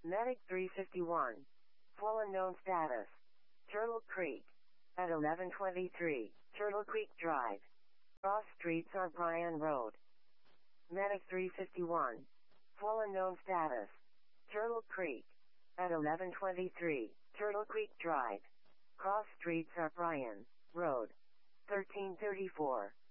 Medic 351. Full unknown status. Turtle Creek. At 1123, Turtle Creek Drive. Cross streets are Bryan Road. Medic 351. Full unknown status. Turtle Creek. At 1123, Turtle Creek Drive. Cross streets are Bryan Road. 1334.